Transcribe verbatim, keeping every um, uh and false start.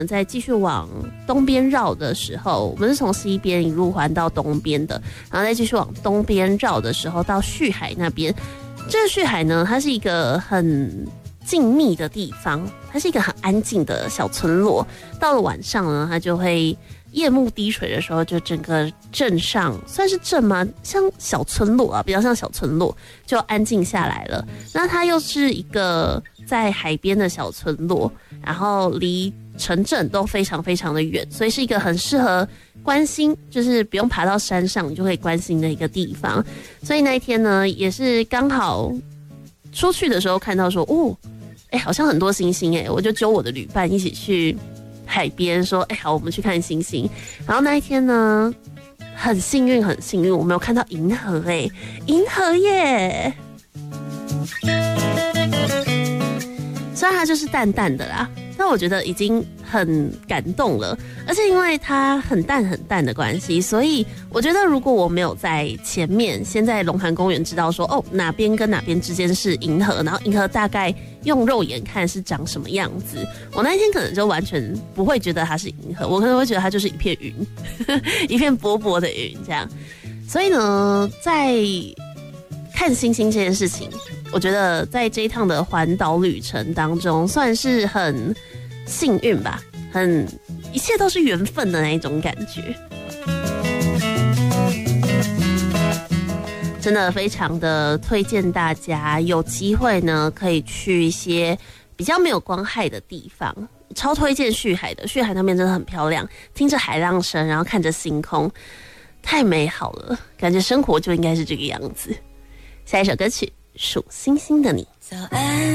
再继续往东边绕的时候，我们是从西边一路环到东边的，然后再继续往东边绕的时候，到旭海那边。这个旭海呢，它是一个很静谧的地方，它是一个很安静的小村落。到了晚上呢，它就会夜幕低垂的时候，就整个镇上算是镇吗？像小村落啊，比较像小村落，就安静下来了。那它又是一个在海边的小村落，然后离城镇都非常非常的远，所以是一个很适合观星，就是不用爬到山上你就可以观星的一个地方。所以那一天呢，也是刚好出去的时候看到说，哦，哎、欸，好像很多星星哎、欸，我就揪我的旅伴一起去海边说，哎、欸，好，我们去看星星。然后那一天呢，很幸运，很幸运，我没有看到银河哎、欸，银河耶！虽然它就是淡淡的啦，但我觉得已经很感动了。而且因为它很淡很淡的关系，所以我觉得如果我没有在前面先在龙潭公园知道说，哦，哪边跟哪边之间是银河，然后银河大概用肉眼看是长什么样子，我那一天可能就完全不会觉得它是银河，我可能会觉得它就是一片云，一片薄薄的云这样。所以呢，在看星星这件事情，我觉得在这一趟的环岛旅程当中，算是很幸运吧，很一切都是缘分的那一种感觉。真的非常的推荐大家有机会呢，可以去一些比较没有光害的地方，超推荐旭海的，旭海那边真的很漂亮，听着海浪声，然后看着星空，太美好了，感觉生活就应该是这个样子。下一首歌曲，数星星的你。早安。